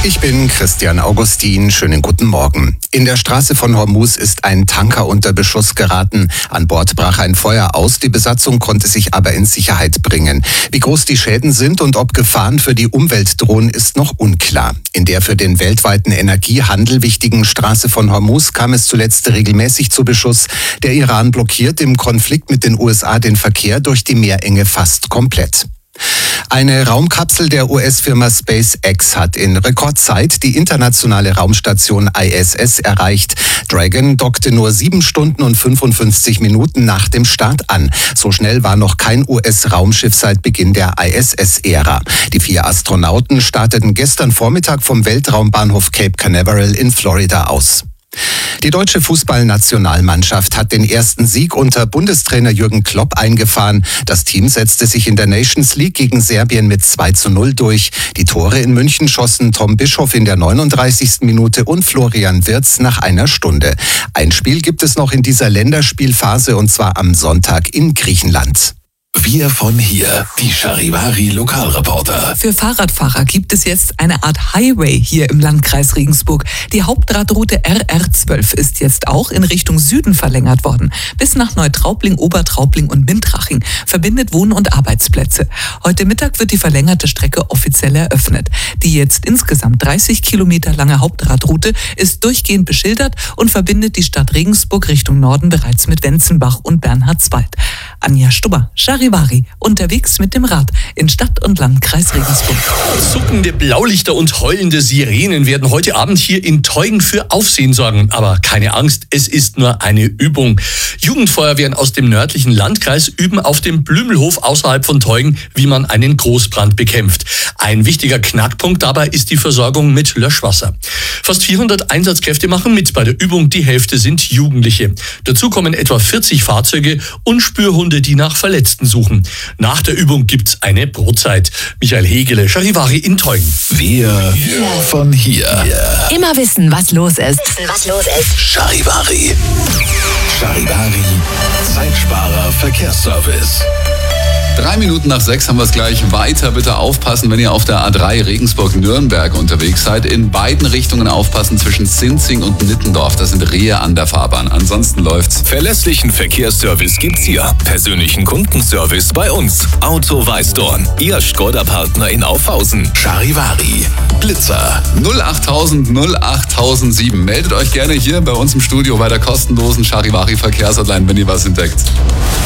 Ich bin Christian Augustin. Schönen guten Morgen. In der Straße von Hormuz ist ein Tanker unter Beschuss geraten. An Bord brach ein Feuer aus. Die Besatzung konnte sich aber in Sicherheit bringen. Wie groß die Schäden sind und ob Gefahren für die Umwelt drohen, ist noch unklar. In der für den weltweiten Energiehandel wichtigen Straße von Hormuz kam es zuletzt regelmäßig zu Beschuss. Der Iran blockiert im Konflikt mit den USA den Verkehr durch die Meerenge fast komplett. Eine Raumkapsel der US-Firma SpaceX hat in Rekordzeit die internationale Raumstation ISS erreicht. Dragon dockte nur 7 Stunden und 55 Minuten nach dem Start an. So schnell war noch kein US-Raumschiff seit Beginn der ISS-Ära. Die 4 Astronauten starteten gestern Vormittag vom Weltraumbahnhof Cape Canaveral in Florida aus. Die deutsche Fußballnationalmannschaft hat den ersten Sieg unter Bundestrainer Jürgen Klopp eingefahren. Das Team setzte sich in der Nations League gegen Serbien mit 2:0 durch. Die Tore in München schossen Tom Bischoff in der 39. Minute und Florian Wirtz nach einer Stunde. Ein Spiel gibt es noch in dieser Länderspielphase und zwar am Sonntag in Griechenland. Wir von hier, die Charivari Lokalreporter. Für Fahrradfahrer gibt es jetzt eine Art Highway hier im Landkreis Regensburg. Die Hauptradroute RR12 ist jetzt auch in Richtung Süden verlängert worden. Bis nach Neutraubling, Obertraubling und Mintraching. Verbindet Wohn- und Arbeitsplätze. Heute Mittag wird die verlängerte Strecke offiziell eröffnet. Die jetzt insgesamt 30 Kilometer lange Hauptradroute ist durchgehend beschildert und verbindet die Stadt Regensburg Richtung Norden bereits mit Wenzenbach und Bernhardswald. Anja Stubber, Charivari, unterwegs mit dem Rad in Stadt und Landkreis Regensburg. Zuckende Blaulichter und heulende Sirenen werden heute Abend hier in Teugen für Aufsehen sorgen. Aber keine Angst, es ist nur eine Übung. Jugendfeuerwehren aus dem nördlichen Landkreis üben auf dem Blümelhof außerhalb von Teugen, wie man einen Großbrand bekämpft. Ein wichtiger Knackpunkt dabei ist die Versorgung mit Löschwasser. Fast 400 Einsatzkräfte machen mit bei der Übung, die Hälfte sind Jugendliche. Dazu kommen etwa 40 Fahrzeuge und Spürhunde, die nach Verletzten suchen. Nach der Übung gibt's eine Brotzeit. Michael Hegele, Charivari in Teugen. Wir von hier. Immer wissen, was los ist. Charivari. Charivari, Zeitsparer Verkehrsservice. 3 Minuten nach 6 haben wir es gleich. Weiter bitte aufpassen, wenn ihr auf der A3 Regensburg-Nürnberg unterwegs seid. In beiden Richtungen aufpassen zwischen Sinzing und Nittendorf. Das sind Rehe an der Fahrbahn. Ansonsten läuft's. Verlässlichen Verkehrsservice gibt's hier. Persönlichen Kundenservice bei uns. Auto Weißdorn. Ihr Skoda-Partner in Aufhausen. Charivari. Blitzer. 08000 08007. Meldet euch gerne hier bei uns im Studio bei der kostenlosen Charivari Verkehrshotline, wenn ihr was entdeckt.